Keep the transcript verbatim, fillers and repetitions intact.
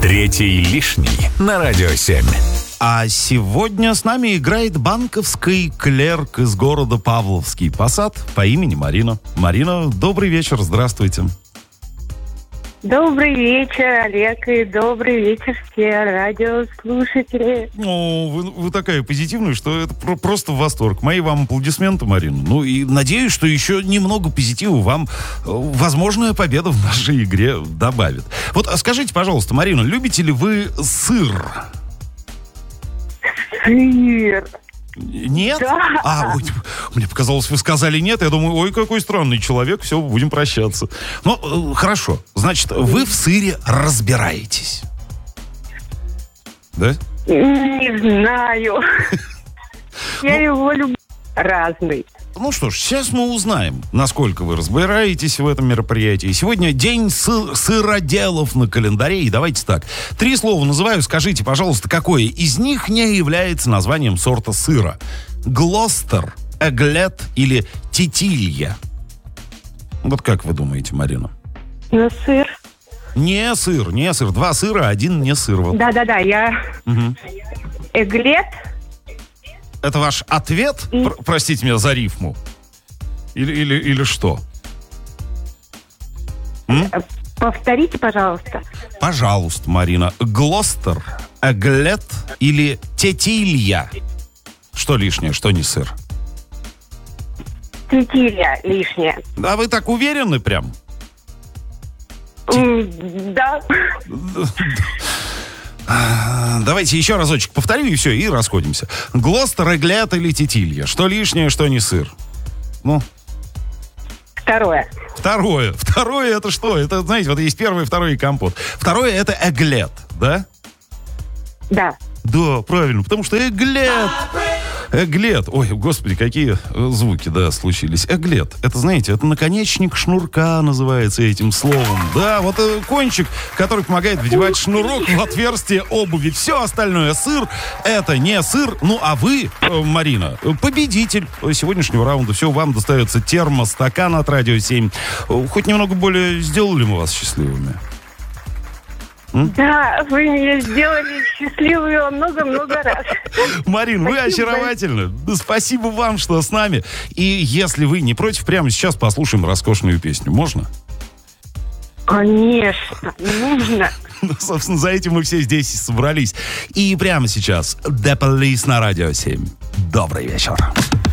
Третий лишний на Радио семь. А сегодня с нами играет банковский клерк из города Павловский Посад по имени Марина. Марина, добрый вечер, здравствуйте. Добрый вечер, Олег, и добрый вечер все радиослушатели. О, вы, вы такая позитивная, что это про- просто восторг. Мои вам аплодисменты, Марина. Ну и надеюсь, что еще немного позитива вам э, возможная победа в нашей игре добавит. Вот а скажите, пожалуйста, Марина, любите ли вы сыр? Сыр. Нет? Да. А, ой, мне показалось, вы сказали нет. Я думаю, ой, какой странный человек. Все, будем прощаться. Ну, э, хорошо. Значит, вы в сыре разбираетесь. Да? Не знаю. Я его люблю. Разный. Ну что ж, сейчас мы узнаем, насколько вы разбираетесь в этом мероприятии. Сегодня день сы- сыроделов на календаре. И давайте так. Три слова называю. Скажите, пожалуйста, какое из них не является названием сорта сыра? Глостер, Эглет или Титилья? Вот как вы думаете, Марина? Ну, сыр. Не сыр, не сыр. Два сыра, один не сыр. Вот. Да-да-да, я... Угу. Эглет. Это ваш ответ? И... Пр- простите меня за рифму. Или, или, или что? М? Повторите, пожалуйста. Пожалуйста, Марина. Глостер, Эглет или Тетилья? Что лишнее, что не сыр? Тетилья лишняя. А вы так уверены прям? М, Да. Давайте еще разочек повторю, и все, и расходимся. Глостер, Эглет или Тетилья? Что лишнее, что не сыр? Ну, Второе. второе. Второе это что? Это, знаете, вот есть первый, второй и компот. Второе это Эглет, да? Да. Да, правильно, потому что Эглет. Эглет. Ой, господи, какие звуки, да, случились. Эглет. Это, знаете, это наконечник шнурка называется этим словом. Да, вот э, кончик, который помогает вдевать шнурок в отверстие обуви. Все остальное сыр, это не сыр. Ну, а вы, э, Марина, победитель сегодняшнего раунда. Все, вам достается термостакан от Радио семь. Хоть немного более сделали мы вас счастливыми? Да, вы меня сделали счастливой много-много раз. Марин, вы Спасибо. очаровательны. Спасибо вам, что с нами. И если вы не против, прямо сейчас послушаем роскошную песню. Можно? Конечно, нужно. Ну, собственно, за этим мы все здесь и собрались. И прямо сейчас The Police на Радио семь. Добрый вечер.